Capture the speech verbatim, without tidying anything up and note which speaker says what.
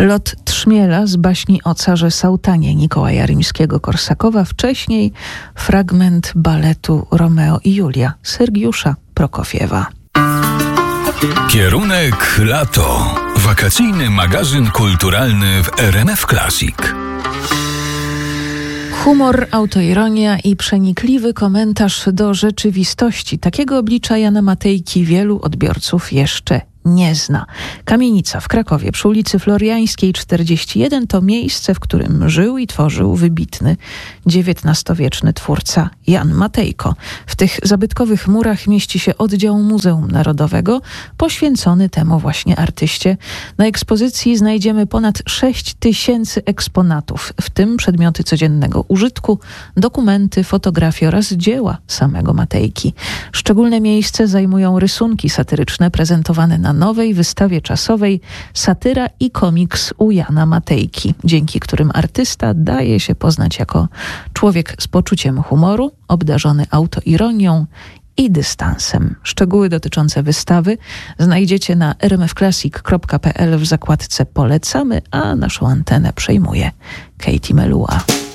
Speaker 1: Lot Trzmiela z baśni o carze Sałtanie Mikołaja Rimskiego-Korsakowa, wcześniej fragment baletu Romeo i Julia Sergiusza Prokofiewa.
Speaker 2: Kierunek lato. Wakacyjny magazyn kulturalny w R M F Classic.
Speaker 1: Humor, autoironia i przenikliwy komentarz do rzeczywistości. Takiego oblicza Jana Matejki wielu odbiorców jeszcze nie zna. Kamienica w Krakowie przy ulicy Floriańskiej czterdzieści jeden to miejsce, w którym żył i tworzył wybitny dziewiętnastowieczny twórca Jan Matejko. W tych zabytkowych murach mieści się oddział Muzeum Narodowego poświęcony temu właśnie artyście. Na ekspozycji znajdziemy ponad sześć tysięcy eksponatów, w tym przedmioty codziennego użytku, dokumenty, fotografie oraz dzieła samego Matejki. Szczególne miejsce zajmują rysunki satyryczne prezentowane na nowej wystawie czasowej Satyra i komiks u Jana Matejki, dzięki którym artysta daje się poznać jako człowiek z poczuciem humoru, obdarzony autoironią i dystansem. Szczegóły dotyczące wystawy znajdziecie na r m f classic kropka p l w zakładce Polecamy, a naszą antenę przejmuje Katie Melua.